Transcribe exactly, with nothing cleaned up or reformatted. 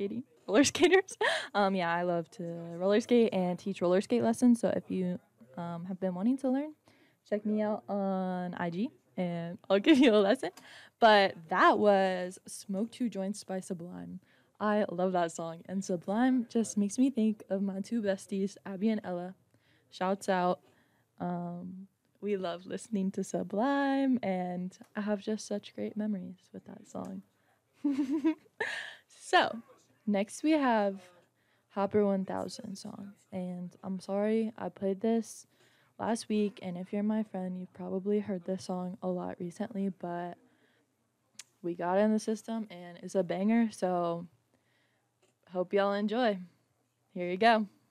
skating, roller skaters. Um, yeah, I love to roller skate and teach roller skate lessons. So if you um, have been wanting to learn, check me out on I G and I'll give you a lesson. But that was Smoke Two Joints by Sublime. I love that song. And Sublime just makes me think of my two besties, Abby and Ella. Shouts out. Um, we love listening to Sublime, and I have just such great memories with that song. So, next we have Hopper one thousand song. And I'm sorry, I played this last week, and if you're my friend, you've probably heard this song a lot recently, but we got it in the system and it's a banger, so hope y'all enjoy. Here you go.